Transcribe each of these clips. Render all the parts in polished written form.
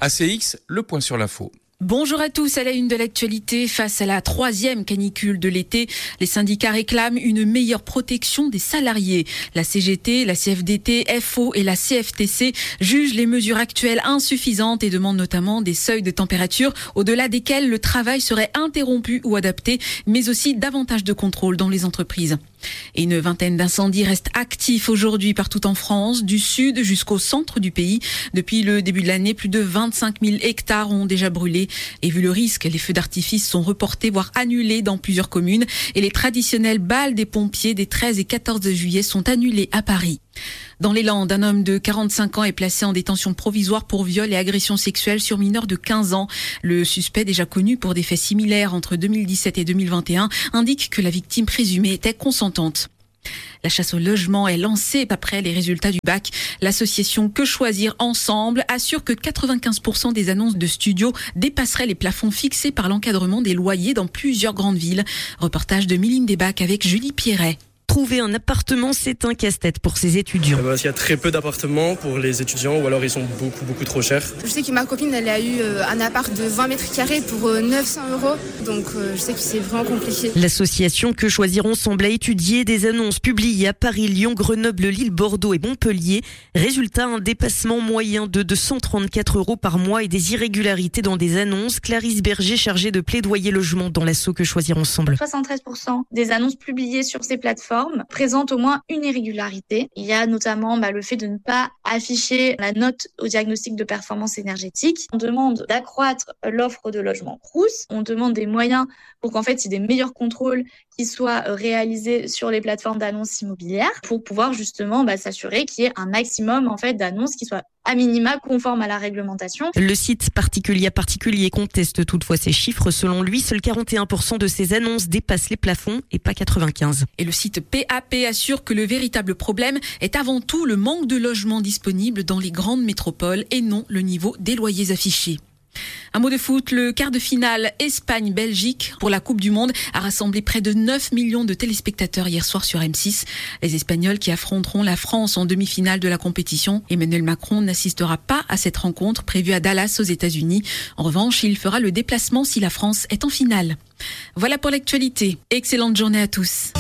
ACX, le point sur l'info. Bonjour à tous, à la une de l'actualité. Face à la 3e canicule de l'été, les syndicats réclament une meilleure protection des salariés. La CGT, la CFDT, FO et la CFTC jugent les mesures actuelles insuffisantes et demandent notamment des seuils de température au-delà desquels le travail serait interrompu ou adapté, mais aussi davantage de contrôle dans les entreprises. Et une vingtaine d'incendies restent actifs aujourd'hui partout en France, du sud jusqu'au centre du pays. Depuis le début de l'année, plus de 25 000 hectares ont déjà brûlé. Et vu le risque, les feux d'artifice sont reportés, voire annulés dans plusieurs communes. Et les traditionnels bals des pompiers des 13 et 14 juillet sont annulés à Paris. Dans les Landes, un homme de 45 ans est placé en détention provisoire pour viol et agression sexuelle sur mineur de 15 ans. Le suspect, déjà connu pour des faits similaires entre 2017 et 2021, indique que la victime présumée était consentante. La chasse au logement est lancée après les résultats du bac. L'association Que Choisir Ensemble assure que 95% des annonces de studios dépasseraient les plafonds fixés par l'encadrement des loyers dans plusieurs grandes villes. Reportage de Miline Desbacs avec Julie Pierret. Trouver un appartement, c'est un casse-tête pour ces étudiants. Il y a très peu d'appartements pour les étudiants ou alors ils sont beaucoup trop chers. Je sais que ma copine, elle a eu un appart de 20 mètres carrés pour 900 €. Donc je sais que c'est vraiment compliqué. L'association Que Choisir Ensemble a étudié des annonces publiées à Paris, Lyon, Grenoble, Lille, Bordeaux et Montpellier. Résultat, un dépassement moyen de 234 € par mois et des irrégularités dans des annonces. Clarisse Berger, chargée de plaidoyer logement dans l'asso Que Choisir Ensemble. 73% des annonces publiées sur ces plateformes présente au moins une irrégularité. Il y a notamment le fait de ne pas afficher la note au diagnostic de performance énergétique. On demande d'accroître l'offre de logements Crous. On demande des moyens pour qu'en fait, il y ait des meilleurs contrôles qui soient réalisés sur les plateformes d'annonces immobilières pour pouvoir justement s'assurer qu'il y ait un maximum en fait d'annonces qui soient à minima conformes à la réglementation. Le site particulier conteste toutefois ces chiffres. Selon lui, seuls 41% de ces annonces dépassent les plafonds et pas 95%. Et le site PAP assure que le véritable problème est avant tout le manque de logements disponibles dans les grandes métropoles et non le niveau des loyers affichés. Un mot de foot, le quart de finale Espagne-Belgique pour la Coupe du Monde a rassemblé près de 9 millions de téléspectateurs hier soir sur M6. Les Espagnols qui affronteront la France en demi-finale de la compétition. Emmanuel Macron n'assistera pas à cette rencontre prévue à Dallas aux États-Unis. En revanche, il fera le déplacement si la France est en finale. Voilà pour l'actualité. Excellente journée à tous.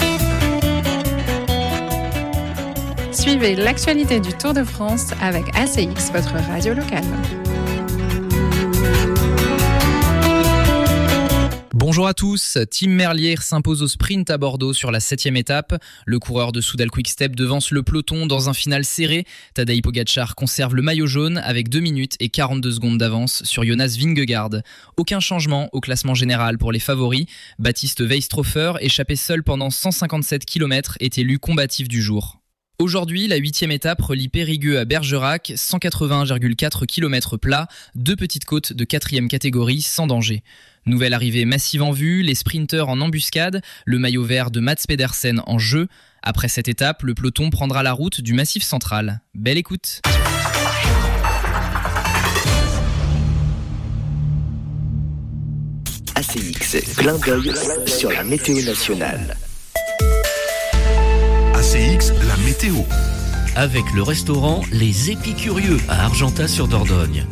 Suivez l'actualité du Tour de France avec ACX, votre radio locale. Bonjour à tous, Tim Merlier s'impose au sprint à Bordeaux sur la 7e étape. Le coureur de Soudal Quick-Step devance le peloton dans un final serré. Tadej Pogačar conserve le maillot jaune avec 2 minutes et 42 secondes d'avance sur Jonas Vingegaard. Aucun changement au classement général pour les favoris. Baptiste Weistrofer, échappé seul pendant 157 km, est élu combatif du jour. Aujourd'hui, la 8e étape relie Périgueux à Bergerac, 181,4 km plat, 2 petites côtes de 4e catégorie sans danger. Nouvelle arrivée massive en vue, les sprinteurs en embuscade, le maillot vert de Mats Pedersen en jeu. Après cette étape, le peloton prendra la route du Massif central. Belle écoute. ACX, clin d'œil sur la météo nationale. ACX, la météo. Avec le restaurant Les Épicurieux à Argentat-sur-Dordogne.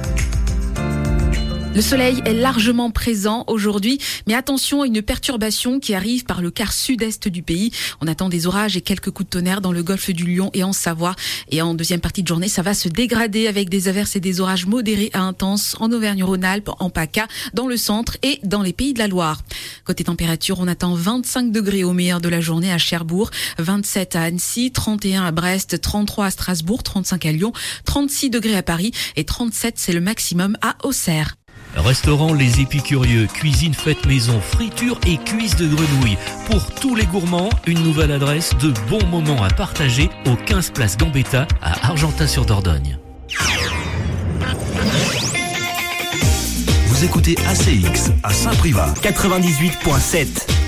Le soleil est largement présent aujourd'hui, mais attention à une perturbation qui arrive par le quart sud-est du pays. On attend des orages et quelques coups de tonnerre dans le golfe du Lion et en Savoie. Et en deuxième partie de journée, ça va se dégrader avec des averses et des orages modérés à intenses en Auvergne-Rhône-Alpes, en PACA, dans le centre et dans les Pays de la Loire. Côté température, on attend 25 degrés au meilleur de la journée à Cherbourg, 27 à Annecy, 31 à Brest, 33 à Strasbourg, 35 à Lyon, 36 degrés à Paris et 37, c'est le maximum à Auxerre. Restaurant Les Épicurieux, cuisine faite maison, friture et cuisse de grenouille. Pour tous les gourmands, une nouvelle adresse, de bons moments à partager au 15 place Gambetta à Argentat-sur-Dordogne. Vous écoutez ACX à Saint-Privat 98.7.